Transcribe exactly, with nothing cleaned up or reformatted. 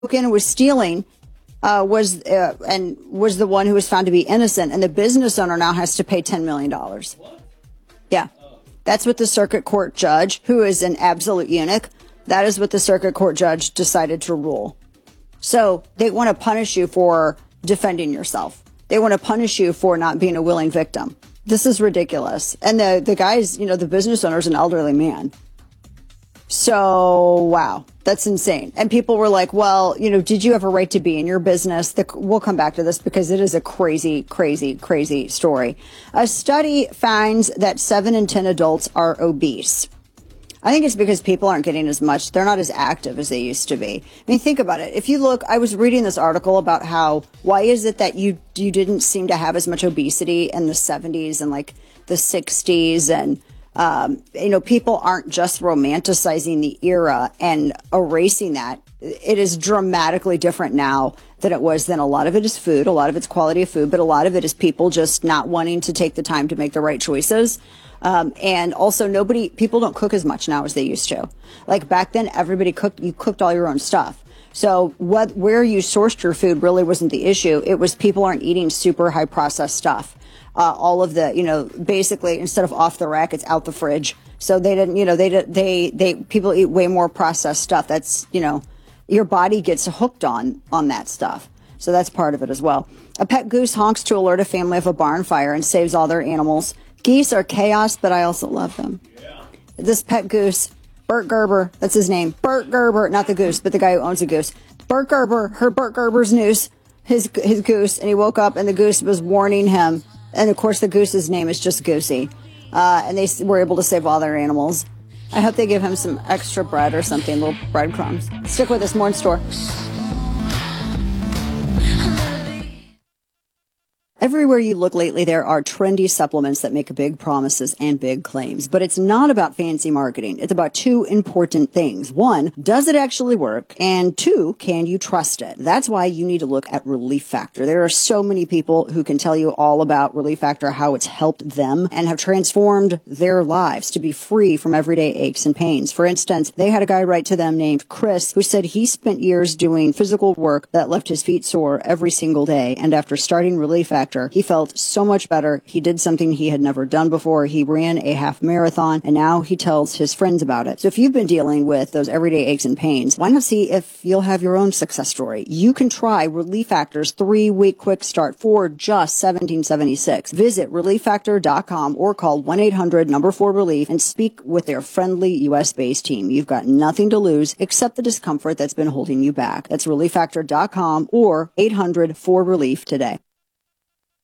and was stealing uh, was uh, and was the one who was found to be innocent, and the business owner now has to pay ten million dollars. Yeah, that's what the circuit court judge, who is an absolute eunuch, that is what the circuit court judge decided to rule. So they want to punish you for defending yourself. They want to punish you for not being a willing victim. This is ridiculous. And the the guy's, you know, the business owner is an elderly man. So, wow, that's insane. And people were like, well, you know, did you have a right to be in your business? The, we'll come back to this because it is a crazy, crazy, crazy story. A study finds that seven in ten adults are obese. I think it's because people aren't getting as much. They're not as active as they used to be. I mean, think about it. If you look, I was reading this article about how, why is it that you, you didn't seem to have as much obesity in the seventies and like the sixties, and Um, you know, people aren't just romanticizing the era and erasing that. It is dramatically different now than it was then. A lot of it is food. A lot of it's quality of food, but a lot of it is people just not wanting to take the time to make the right choices. Um, and also nobody, people don't cook as much now as they used to. Like back then, everybody cooked, you cooked all your own stuff. So what, where you sourced your food really wasn't the issue. It was people aren't eating super high processed stuff. Uh, all of the, you know, basically instead of off the rack, it's out the fridge. So they didn't, you know, they, they, they, people eat way more processed stuff. That's, you know, your body gets hooked on, on that stuff. So that's part of it as well. A pet goose honks to alert a family of a barn fire and saves all their animals. Geese are chaos, but I also love them. Yeah. This pet goose, Bert Gerber, that's his name. Bert Gerber, not the goose, but the guy who owns a goose. Bert Gerber heard Bert Gerber's news, his, his goose, and he woke up and the goose was warning him. And of course, the goose's name is just Goosey. Uh, and they were able to save all their animals. I hope they give him some extra bread or something, little breadcrumbs. Stick with us, more in store. Everywhere you look lately, there are trendy supplements that make big promises and big claims. But it's not about fancy marketing. It's about two important things. One, does it actually work? And two, can you trust it? That's why you need to look at Relief Factor. There are so many people who can tell you all about Relief Factor, how it's helped them and have transformed their lives to be free from everyday aches and pains. For instance, they had a guy write to them named Chris who said he spent years doing physical work that left his feet sore every single day. And after starting Relief Factor, he felt so much better. He did something he had never done before. He ran a half marathon, and now he tells his friends about it. So if you've been dealing with those everyday aches and pains, why not see if you'll have your own success story? You can try Relief Factor's three-week quick start for just seventeen seventy-six. Visit relief factor dot com or call one eight hundred number four relief and speak with their friendly U S-based team. You've got nothing to lose except the discomfort that's been holding you back. That's relief factor dot com or eight hundred four relief today.